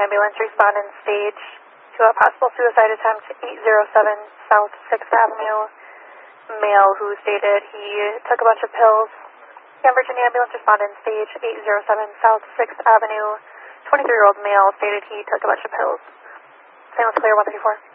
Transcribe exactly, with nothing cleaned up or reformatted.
ambulance responding stage to a possible suicide attempt, eight oh seven South sixth Avenue. Male who stated he took a bunch of pills. Camp Virginia ambulance responding stage, eight oh seven South sixth Avenue. twenty-three-year-old male stated he took a bunch of pills. Same was clear, one thirty-four.